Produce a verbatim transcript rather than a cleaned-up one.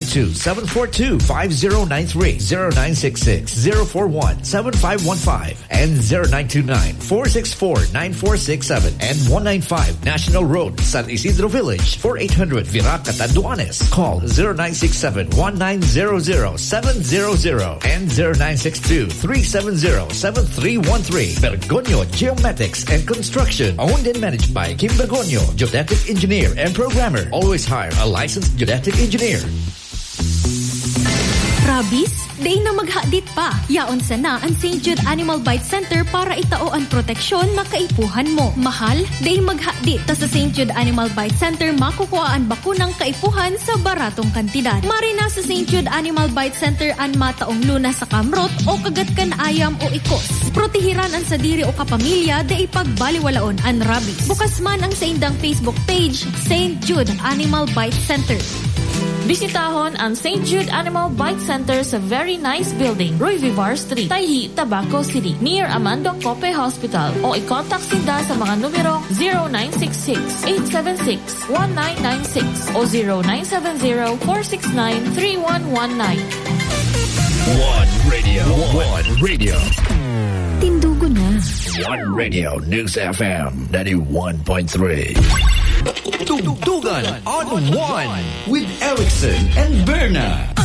two, seven four two, five zero nine three, zero nine six six, zero four one, seven five one five, and zero nine two nine, four six four, nine four six seven, and one nine five National Road, San Isidro Village, four eight hundred Virac, Catanduanes. Call zero nine six seven, one nine zero zero, seven zero zero and zero nine six two, three seven zero, seven three one three. Bergonio Geomatics and Construction, owned and managed by Kim Bergonio, geodetic engineer and programmer. Always hire a licensed geodetic engineer. Rabies? Day na maghadit pa. Yaon sana ang Saint Jude Animal Bite Center para itao ang proteksyon makaipuhan mo. Mahal? Day maghadit. Ta sa Saint Jude Animal Bite Center makukuha ang bakunang kaipuhan sa baratong kantidad. Marina sa Saint Jude Animal Bite Center ang mataong luna sa kamrot o kagatkan ayam o ikos. Protehiran ang sadiri o kapamilya da ipagbaliwalaon ang rabies. Bukas man ang sa indang Facebook page, Saint Jude Animal Bite Center. Bisitahon ang Saint Jude Animal Bite Center sa very nice building, Roy Vivar Street, Tayhi, Tabaco City, near Amando Cope Hospital. O i-contact sinda sa mga numerong zero nine six six, eight seven six, one nine nine six o zero nine seven zero, four six nine, three one one nine. One Radio, One Radio. Tindugo na. One Radio News F M ninety-one point three. Tugtugan on One with Erickson and Berna.